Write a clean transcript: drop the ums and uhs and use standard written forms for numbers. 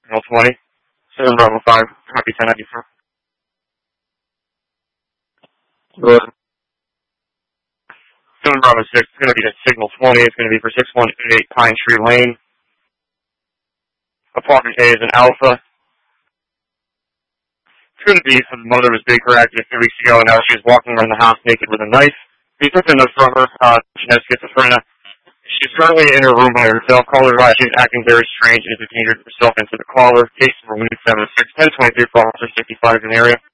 Signal 20. 7 Bravo 5, copy 1094. Good. 7 Bravo 6, it's going to be at Signal 20. It's going to be for 618 Pine Tree Lane. Apartment A is an Alpha. It's going to be for the mother was Baker active 3 weeks ago, and now she's walking around the house naked with a knife. He took the note from her. She has schizophrenia. She's currently in her room by herself. Call her while she's acting very strange and has entered herself into the caller. Case for 7 6 10 23 for Officer 65 in the area.